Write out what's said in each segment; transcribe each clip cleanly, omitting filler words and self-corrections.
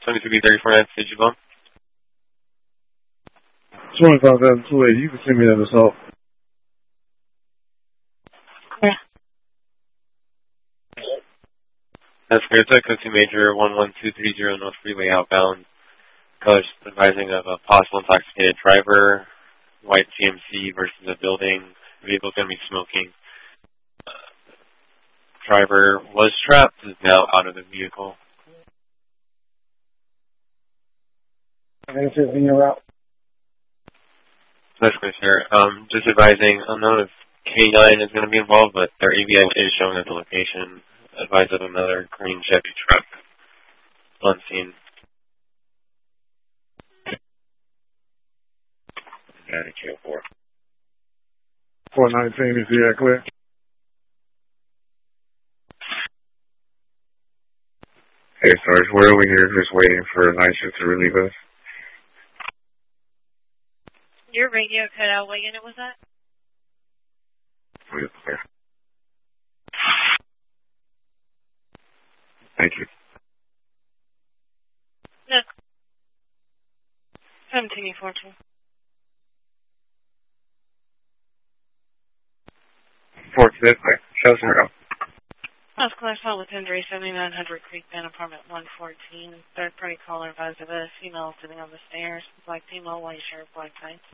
23B349, Stage Bone. 25,280. You can send me that assault. Yeah. That's clear. It's a Major 11230 North Freeway outbound. Colors advising of a possible intoxicated driver, white GMC versus a building. Vehicle's going to be smoking. Driver was trapped, is now out of the vehicle. I think it's in your route. That's clear, sir. Just advising, unknown if K9 is going to be involved, but their AVI is showing at the location. Advise of another green Chevy truck on scene. Got 419, is the air clear? Hey, Sarge, where are we here just waiting for night shift to relieve us? Your radio cut out. What unit was that? We're clear. Thank you. No. 17E14. 4th, show us her up. House Class Hall with Henry, 7900 Creek Bend, apartment 114. Third party caller advised of a female sitting on the stairs. Black female, white shirt, black tights.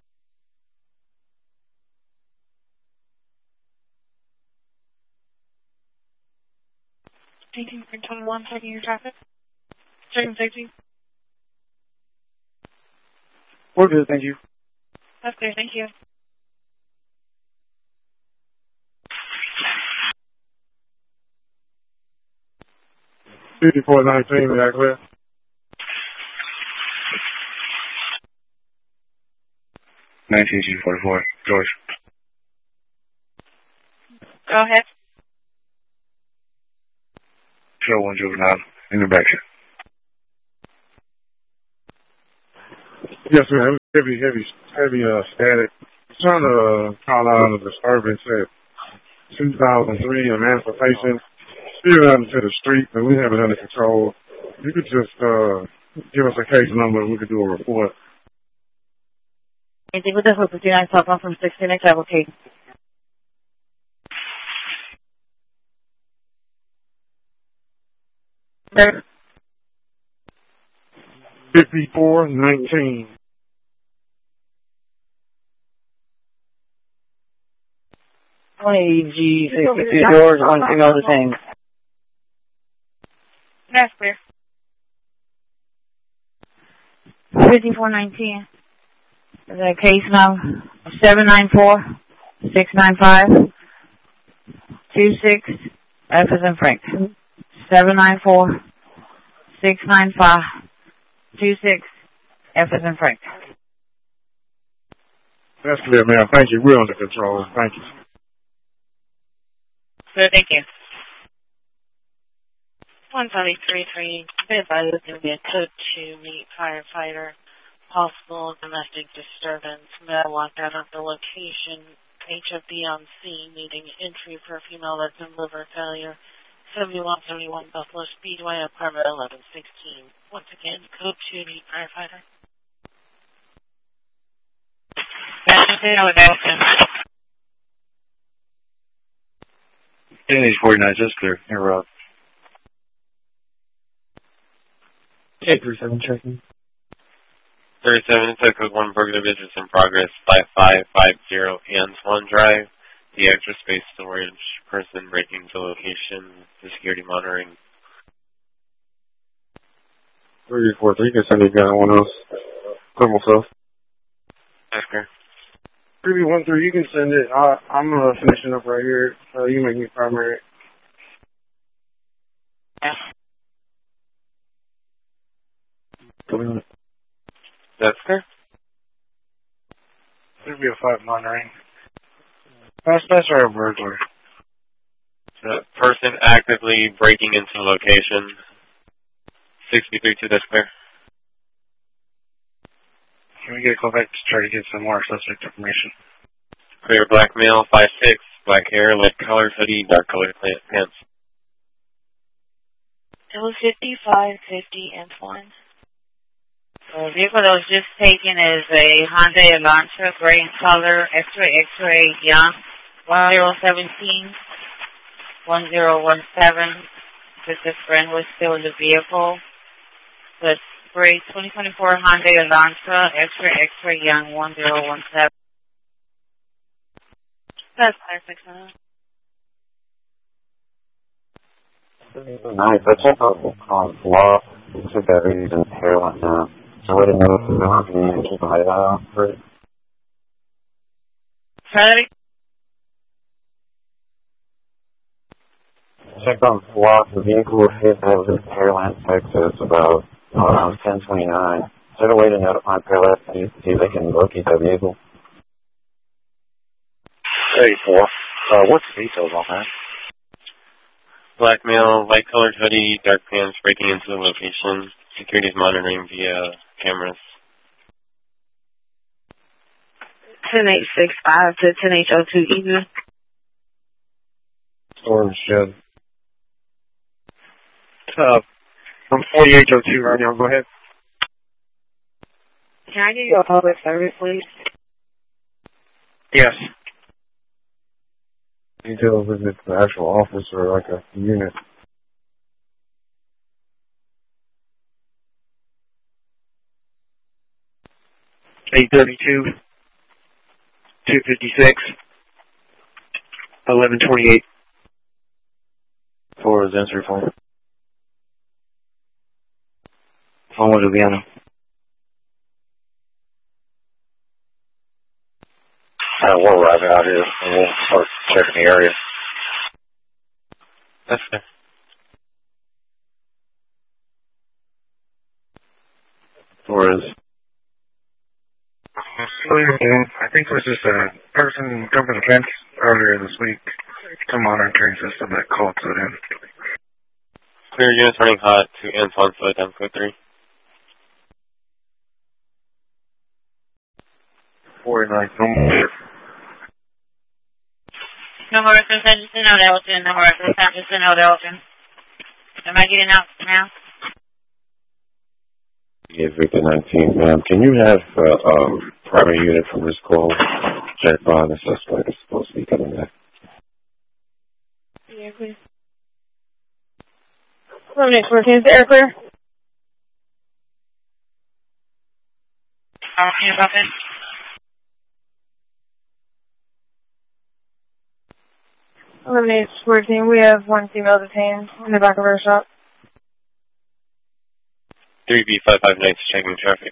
Changing for 21, checking your traffic. Checking safety. We're good, thank you. That's clear, thank you. $54.19, is that clear? $19G44, George. Go ahead. Show 1 juvenile in the back. Yes, sir. Heavy static. Trying to call out a disturbance at 2003 in Emancipation. Still out into the street, but we have it under control. You could just give us a case number and we could do a report. Anything with the hook, 59 South on from 16X, I will take. Sir. 5419. G62 doors, one female the same. That's clear. 5419. The case now 794-695-26 F as in Frank. 794-695-26 F as in Frank. That's clear, ma'am. Thank you. We're under control. Thank you. Good, thank you. 133, been advised there's going to be a code 2 meet firefighter. Possible domestic disturbance. Male locked out of the location. HFD on scene, needing entry for a female that's in liver failure. 7171 Buffalo Speedway, apartment 1116. Once again, code 2 meet firefighter. NH49, just clear. You're Rob. 837 checking. 37, it's a code 1 burglary business in progress, 5550 Antoine Drive. The extra space storage, person breaking to location, the security monitoring. 343, you can send it down one else. Thermal self. Oscar. 313, you can send it. I'm finishing up right here. You make me primary. That's clear. There'll be a 5 monitoring. That's our burglary. The person actively breaking into the location. 6B32, that's clear. Can we get a call back to try to get some more suspect information? Clear, black male, 5'6", black hair, light colored hoodie, dark colored pants. It was 5550 Antoine. The vehicle that was just taken is a Hyundai Elantra, gray in color, X-ray, young, 1017, 1017. Just a friend was still in the vehicle. The gray 2024 Hyundai Elantra, X-ray, young, 1017. That's perfect, huh? Nice. I checked out the law. Took that reading in hairline now. So I didn't know if it was going to keep an eye out for it. Sorry? Checked on the law. The vehicle was hit. That was in Pearland, Texas, about around 10:29. Is there a way to notify Pearland to see if they can locate that vehicle? 34. What's the details on that? Black male, light colored hoodie, dark pants, breaking into the location. Security's monitoring via cameras. 10865 to 10802 even. Storm shed. I'm 4802 right now. Go ahead. Can I get you a public service, please? Yes. Details, is it the actual office or like a unit? $832, 256, 1128. For his entry form. Phone with Louisiana. We'll arrive out here and we'll start checking the area. That's fair. For his. I think it was just a person jumping the fence earlier this week. Some monitoring system that called to them. Clear units running hot to Antoine Foot, down code 3. 49, no more. No more records, I just know Elton. No more records, I just know Elton. Am I getting out now? Yeah, Victor 19, ma'am. Can you have primary unit from this call check by the suspect is supposed to be coming back? Yeah, please. 114, is the air clear? Talking about this? Eliminate 14. We have one female detained in the back of our shop. 3B55 Nights checking traffic.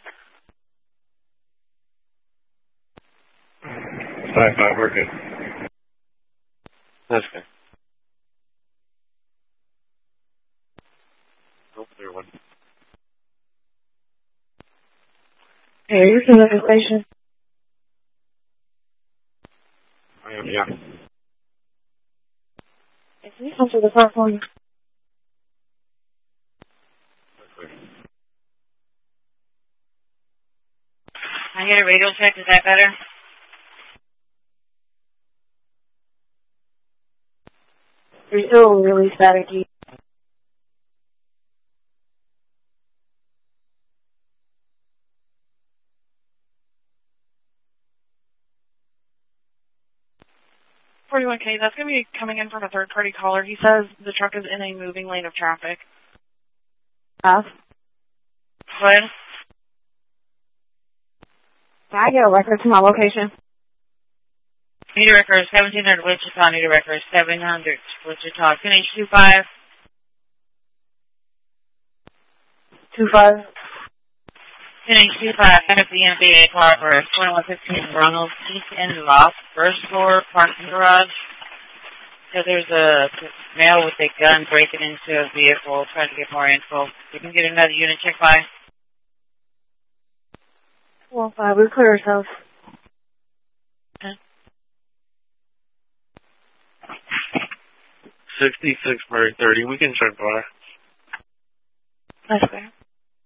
5-5, we're good. That's good. Go clear one. Hey, you're from the station. I am, yeah. Can you come to the front for me? Can I get a radio check? Is that better? You're still really staticky. $41K, that's going to be coming in from a third-party caller. He says the truck is in a moving lane of traffic. Huh? What? Can I get a record to my location? Need a record 1700 Wichita. Need a record 700 Wichita. Finish 25. 25. Finish 25. FDMBA Parker 2115 Ronald East End Loft. First floor parking garage. So there's a male with a gun breaking into a vehicle trying to get more info. We can get another unit check by. 1-5, we clear ourselves. Okay. 66 by 30. We can check by. That's fair.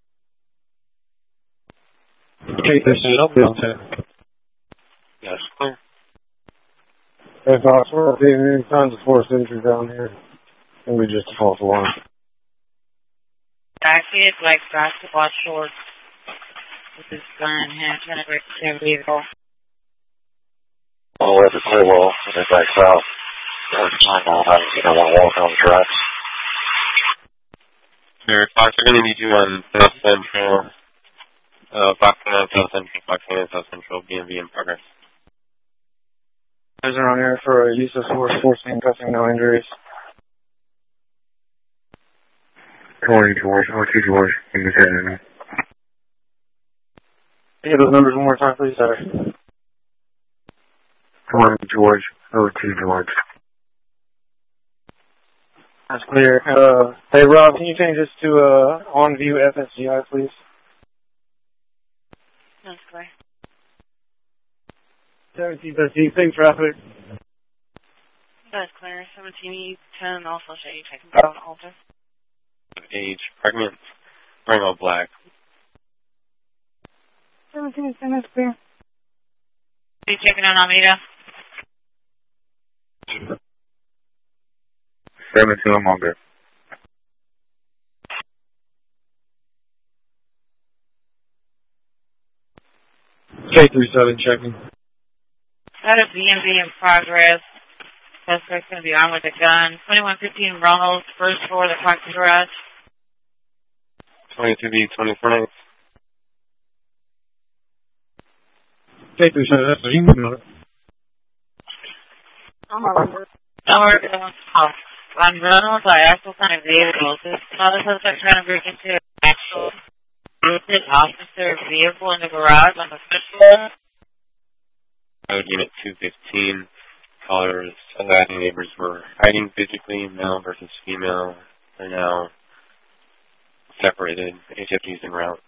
Take this up. Yes, clear. If I swear, any kinds of forced entry down here, and we just a false alarm. I see it's like basketball shorts. with his gun in hand, trying to break their vehicle. All the way to Clearwell, and back south. I want to walk on the tracks. Sure, Fox, we're going to need you on South Central, Fox 9 South Central, Fox 9 South Central, BMV in progress. Guys are on air for use of force, forcing, cuffing, no injuries. 20 George, 02 George, in the 10. Can you get those numbers one more time, please, sir? 20 George, 02 George. That's clear. Hey, Rob, can you change this to on view FSGI, please? That's clear. 17, same traffic. That's clear. 17E10 also show you taking down Alta. Age, pregnant, wearing all black. 17 is clear. Are you checking on Almeida? 17, I'm on there. K37 checking. That is BMV in progress. Suspect's going to be armed with a gun. 2115 Ronald, first floor of the parking garage. 22B, 24 nights. K37, that's what you know. I'm on it. Don't worry, on Ronald, I also found a vehicle. This other suspect trying to break into an actual listed officer vehicle in the garage on the first floor. Code Unit 215. Callers that neighbors were hiding physically, male versus female. They're now separated. HFD's en route.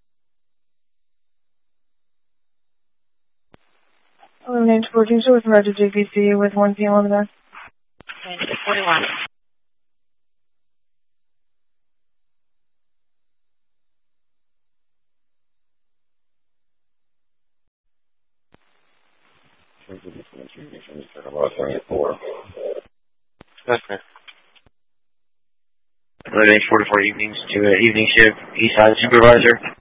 Eliminate 14, so with regard to JPC with 1 PM on the back. 41. That's fair. 44 evenings to evening shift, Eastside Supervisor.